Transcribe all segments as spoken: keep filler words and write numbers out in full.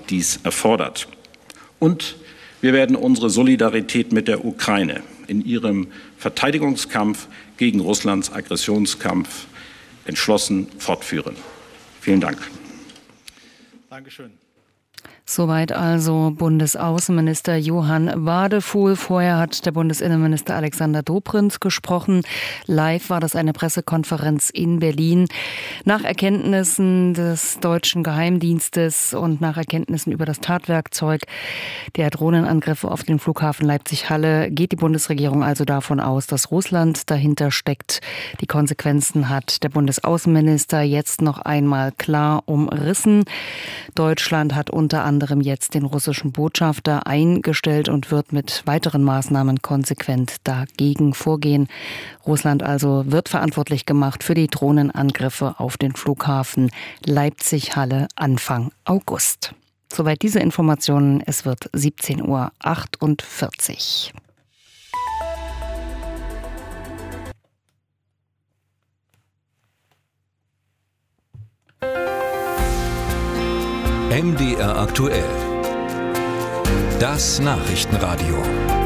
dies erfordert. Und wir werden unsere Solidarität mit der Ukraine in ihrem Verteidigungskampf gegen Russlands Aggressionskampf entschlossen fortführen. Vielen Dank. Dankeschön. Soweit also Bundesaußenminister Johann Wadefuhl. Vorher hat der Bundesinnenminister Alexander Dobrindt gesprochen. Live war das eine Pressekonferenz in Berlin. Nach Erkenntnissen des deutschen Geheimdienstes und nach Erkenntnissen über das Tatwerkzeug der Drohnenangriffe auf den Flughafen Leipzig-Halle geht die Bundesregierung also davon aus, dass Russland dahinter steckt. Die Konsequenzen hat der Bundesaußenminister jetzt noch einmal klar umrissen. Deutschland hat unter anderem anderem jetzt den russischen Botschafter eingestellt und wird mit weiteren Maßnahmen konsequent dagegen vorgehen. Russland also wird verantwortlich gemacht für die Drohnenangriffe auf den Flughafen Leipzig-Halle Anfang August. Soweit diese Informationen. Es wird siebzehn Uhr achtundvierzig. M D R aktuell. Das Nachrichtenradio.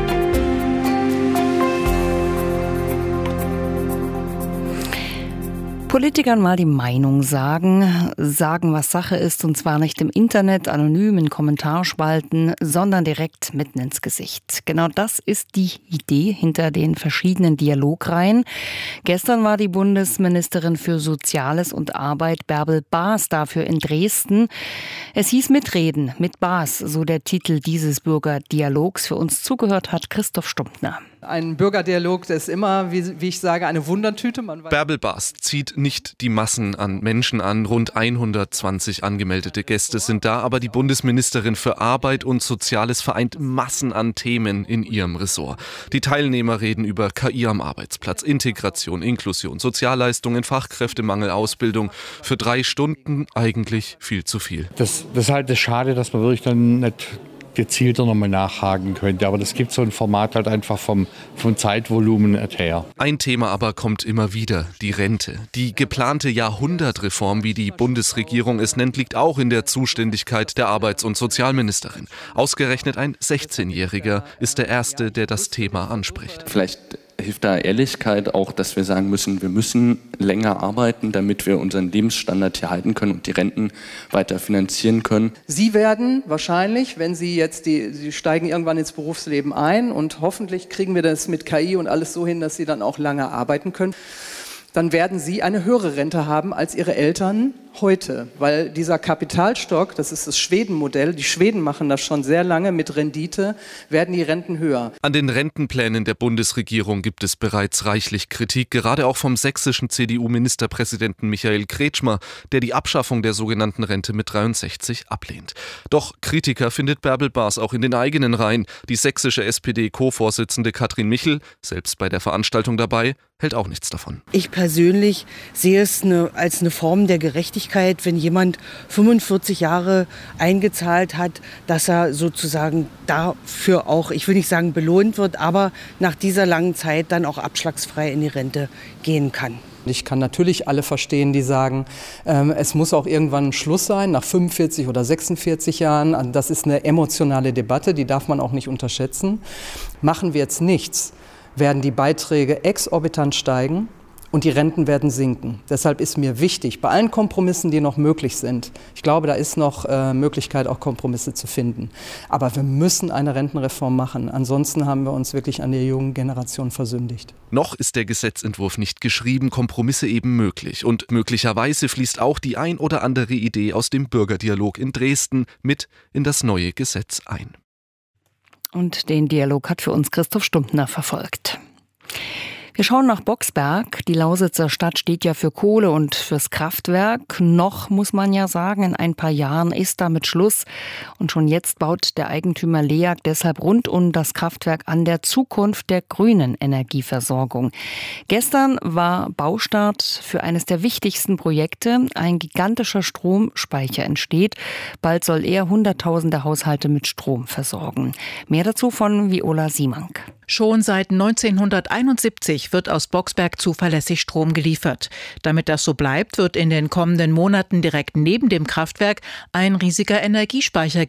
Politikern mal die Meinung sagen, sagen, was Sache ist, und zwar nicht im Internet, anonym in Kommentarspalten, sondern direkt mitten ins Gesicht. Genau das ist die Idee hinter den verschiedenen Dialogreihen. Gestern war die Bundesministerin für Soziales und Arbeit Bärbel Baas dafür in Dresden. Es hieß Mitreden mit Baas, so der Titel dieses Bürgerdialogs. Für uns zugehört hat Christoph Stumptner. Ein Bürgerdialog, das ist immer, wie, wie ich sage, eine Wundertüte. Man weiß Bärbel Baas zieht nicht die Massen an Menschen an. Rund hundertzwanzig angemeldete Gäste sind da, aber die Bundesministerin für Arbeit und Soziales vereint Massen an Themen in ihrem Ressort. Die Teilnehmer reden über K I am Arbeitsplatz, Integration, Inklusion, Sozialleistungen, Fachkräftemangel, Ausbildung. Für drei Stunden eigentlich viel zu viel. Das, das ist halt das Schade, dass man wirklich dann nicht gezielter nochmal nachhaken könnte. Aber das gibt so ein Format halt einfach vom, vom Zeitvolumen her. Ein Thema aber kommt immer wieder, die Rente. Die geplante Jahrhundertreform, wie die Bundesregierung es nennt, liegt auch in der Zuständigkeit der Arbeits- und Sozialministerin. Ausgerechnet ein sechzehnjähriger ist der Erste, der das Thema anspricht. Vielleicht hilft da Ehrlichkeit auch, dass wir sagen müssen, wir müssen länger arbeiten, damit wir unseren Lebensstandard hier halten können und die Renten weiter finanzieren können. Sie werden wahrscheinlich, wenn Sie jetzt, die, Sie steigen irgendwann ins Berufsleben ein und hoffentlich kriegen wir das mit K I und alles so hin, dass Sie dann auch lange arbeiten können, dann werden Sie eine höhere Rente haben als Ihre Eltern heute. Weil dieser Kapitalstock, das ist das Schweden-Modell, die Schweden machen das schon sehr lange mit Rendite, werden die Renten höher. An den Rentenplänen der Bundesregierung gibt es bereits reichlich Kritik, gerade auch vom sächsischen C D U-Ministerpräsidenten Michael Kretschmer, der die Abschaffung der sogenannten Rente mit dreiundsechzig ablehnt. Doch Kritiker findet Bärbel Baas auch in den eigenen Reihen. Die sächsische S P D-Co-Vorsitzende Katrin Michel, selbst bei der Veranstaltung dabei, hält auch nichts davon. Ich persönlich sehe es eine, als eine Form der Gerechtigkeit, wenn jemand fünfundvierzig Jahre eingezahlt hat, dass er sozusagen dafür auch, ich will nicht sagen belohnt wird, aber nach dieser langen Zeit dann auch abschlagsfrei in die Rente gehen kann. Ich kann natürlich alle verstehen, die sagen, ähm, es muss auch irgendwann ein Schluss sein, nach fünfundvierzig oder sechsundvierzig Jahren. Das ist eine emotionale Debatte, die darf man auch nicht unterschätzen. Machen wir jetzt nichts, werden die Beiträge exorbitant steigen und die Renten werden sinken. Deshalb ist mir wichtig, bei allen Kompromissen, die noch möglich sind, ich glaube, da ist noch äh, Möglichkeit, auch Kompromisse zu finden. Aber wir müssen eine Rentenreform machen. Ansonsten haben wir uns wirklich an der jungen Generation versündigt. Noch ist der Gesetzentwurf nicht geschrieben, Kompromisse eben möglich. Und möglicherweise fließt auch die ein oder andere Idee aus dem Bürgerdialog in Dresden mit in das neue Gesetz ein. Und den Dialog hat für uns Christoph Stumptner verfolgt. Wir schauen nach Boxberg. Die Lausitzer Stadt steht ja für Kohle und fürs Kraftwerk. Noch, muss man ja sagen, in ein paar Jahren ist damit Schluss. Und schon jetzt baut der Eigentümer LEAG deshalb rund um das Kraftwerk an der Zukunft der grünen Energieversorgung. Gestern war Baustart für eines der wichtigsten Projekte. Ein gigantischer Stromspeicher entsteht. Bald soll er Hunderttausende Haushalte mit Strom versorgen. Mehr dazu von Viola Siemank. Schon seit neunzehnhunderteinundsiebzig wird aus Boxberg zuverlässig Strom geliefert. Damit das so bleibt, wird in den kommenden Monaten direkt neben dem Kraftwerk ein riesiger Energiespeicher